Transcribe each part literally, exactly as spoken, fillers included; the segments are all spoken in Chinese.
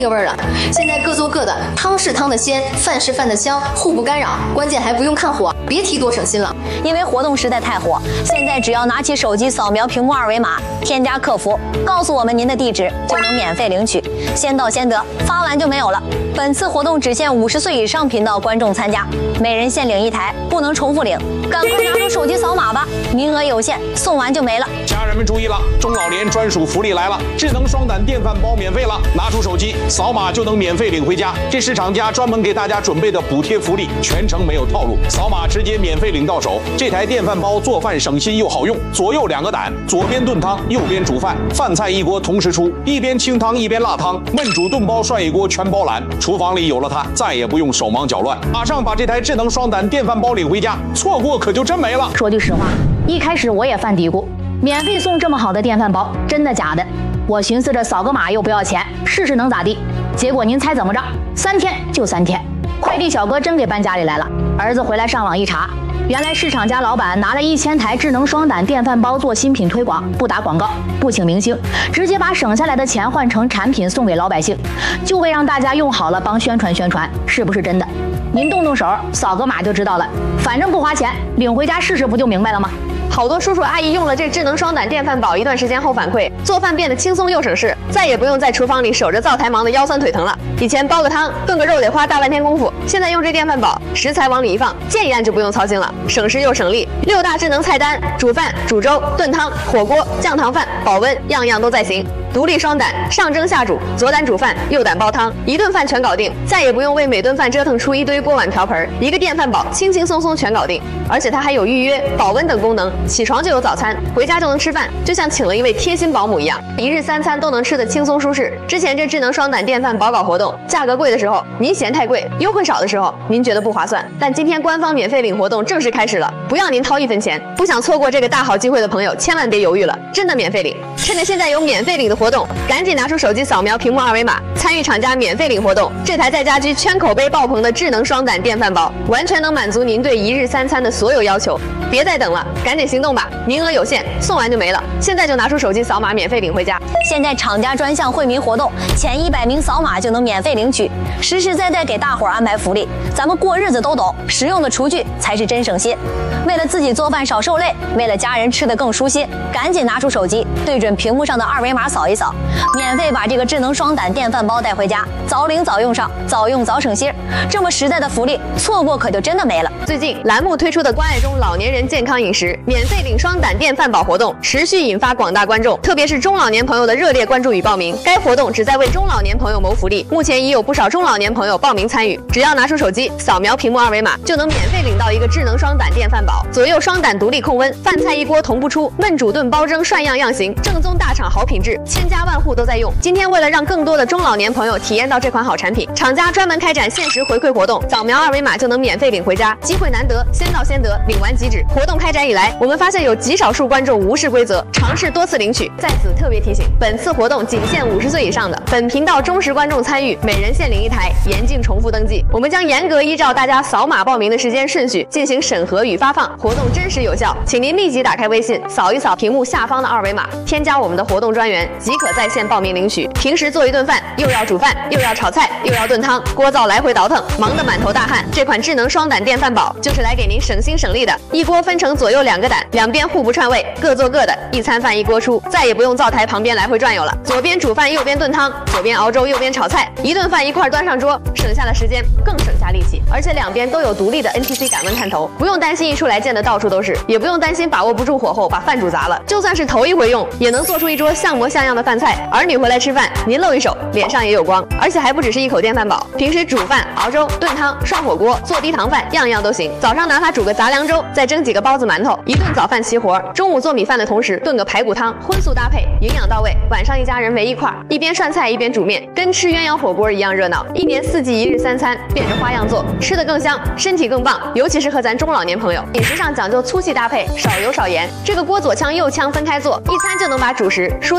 个味儿了。现在各做各的，汤是汤的鲜，饭是饭的香，互不干扰。关键还不用看火，别提多省心了。 因为活动实在太火，现在只要拿起手机扫描屏幕二维码，添加客服，告诉我们您的地址，就能免费领取，先到先得，发完就没有了。本次活动只限五十岁以上频道观众参加，每人限领一台，不能重复领。赶快拿出手机扫码吧，名额有限，送完就没了。 家人们注意了，中老年专属福利来了，智能双胆电饭煲免费了，拿出手机扫码就能免费领回家。这是厂家专门给大家准备的补贴福利，全程没有套路，扫码直接免费领到手。这台电饭煲做饭省心又好用，左右两个胆，左边炖汤，右边煮饭，饭菜一锅同时出，一边清汤一边辣汤，焖煮炖煲涮一锅全包揽。厨房里有了它，再也不用手忙脚乱。马上把这台智能双胆电饭煲领回家，错过可就真没了。 说句实话，一开始我也犯嘀咕，免费送这么好的电饭煲，真的假的？我寻思着扫个码又不要钱，试试能咋地？结果您猜怎么着？三天就三天，快递小哥真给搬家里来了。儿子回来上网一查，原来市场家老板拿了一千台智能双胆电饭煲做新品推广，不打广告，不请明星，直接把省下来的钱换成产品送给老百姓，就为让大家用好了帮宣传宣传，是不是真的？您动动手，扫个码就知道了，反正不花钱，领回家试试不就明白了吗？ 好多叔叔阿姨用了这智能双胆电饭煲一段时间后反馈，做饭变得轻松又省事，再也不用在厨房里守着灶台忙得腰酸腿疼了。以前煲个汤、炖个肉得花大半天功夫，现在用这电饭煲，食材往里一放，键一按就不用操心了，省时又省力。六大智能菜单，煮饭、煮粥、炖汤、火锅、酱糖饭、保温，样样都在行。独立双胆，上蒸下煮，左胆煮饭，右胆煲汤，一顿饭全搞定，再也不用为每顿饭折腾出一堆锅碗瓢盆。一个电饭煲轻轻松松全搞定，而且它还有预约、保温等功能，起床就有早餐，回家就能吃饭，就像请了一位贴心保姆一样，一日三餐都能吃得轻松舒适。之前这智能双胆电饭煲搞活动，价格贵的时候您嫌太贵，优惠少的时候您觉得不划算，但今天官方免费领活动正式开始了，不要您掏一分钱。不想错过这个大好机会的朋友，千万别犹豫了，真的免费领！趁着现在有免费领的活动，赶紧拿出手机扫描屏幕二维码，参与厂家免费领活动。这台在家居圈口碑爆棚的智能双胆电饭煲，完全能满足您对一日三餐的所有要求。别再等了，赶紧行动吧！名额有限，送完就没了。现在就拿出手机扫码，免费领回家。 现在厂家专项惠民活动，前一百名扫码就能免费领取，实实在在给大伙儿安排福利。咱们过日子都懂，实用的厨具才是真省心。为了自己做饭少受累，为了家人吃得更舒心，赶紧拿出手机，对准屏幕上的二维码扫一扫，免费把这个智能双胆电饭煲带回家，早领早用上，早用早省心。这么实在的福利，错过可就真的没了。 最近栏目推出的关爱中老年人健康饮食免费领双胆电饭煲活动，持续引发广大观众，特别是中老年朋友的热烈关注与报名。该活动旨在为中老年朋友谋福利，目前已有不少中老年朋友报名参与。只要拿出手机扫描屏幕二维码，就能免费领到一个智能双胆电饭煲，左右双胆独立控温，饭菜一锅同步出，焖煮炖煲蒸涮样样行，正宗大厂好品质，千家万户都在用。今天为了让更多的中老年朋友体验到这款好产品，厂家专门开展限时回馈活动，扫描二维码就能免费领回家，机会难得，先到先得，领完即止。活动开展以来，我们发现有极少数观众无视规则，尝试多次领取。在此特别提醒，本次活动仅限五十岁以上的本频道忠实观众参与，每人限领一台，严禁重复登记。我们将严格依照大家扫码报名的时间顺序进行审核与发放，活动真实有效，请您立即打开微信，扫一扫屏幕下方的二维码，添加我们的活动专员，即可在线报名领取。平时做一顿饭，又要煮饭，又要炒菜，又要炖汤，锅灶来回倒腾，忙得满头大汗。这款智能双胆电饭煲就是来给您省心省力的，一锅分成左右两个胆，两边互不串味，各做各的，一餐饭一锅出，再也不用灶台旁边来回转悠了。左边煮饭，右边炖汤，左边熬粥，右边炒菜，一顿饭一块端上桌，省下了时间，更省下力气。而且两边都有独立的 N T C 感温探头，不用担心一出来溅得到处都是，也不用担心把握不住火候把饭煮砸了。就算是头一回用，也能做出一桌像模像样的饭菜。儿女回来吃饭，您露一手，脸上也有光。而且还不只是一口电饭煲，平时煮饭、熬粥、炖汤、涮火锅、做低糖饭，样样都行。早上拿它煮个杂粮粥，再蒸几个包子馒头，一顿早饭齐活。中午做米饭的同时炖个排骨汤，荤素搭配，营养到位。晚上一家人围一块，一边涮菜一边煮面，跟吃鸳鸯火锅一样热闹。一年四季一日三餐，变着花样做，吃得更香，身体更棒。尤其适合咱中老年朋友，饮食上讲究粗细搭配，少油少盐。这个锅左炝右炝分开做，一餐就能把主食、蔬菜、汤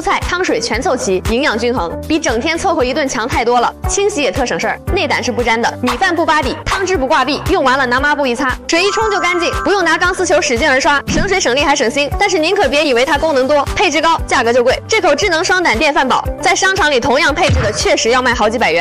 汤水全凑齐，营养均衡，比整天凑合一顿强太多了。清洗也特省事儿，内胆是不沾的，米饭不扒底，汤汁不挂壁，用完了拿抹布一擦，水一冲就干净，不用拿钢丝球使劲儿刷，省水省力还省心。但是您可别以为它功能多，配置高，价格就贵。这口智能双胆电饭煲在商场里同样配置的确实要卖好几百元。